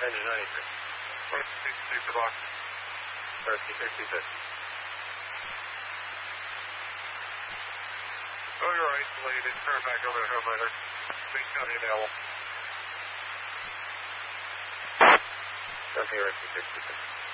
Engine 93. 62 for box. 36. Oh, you're right, lady. Turn back over to her later. Please tell me available. Okay, 66.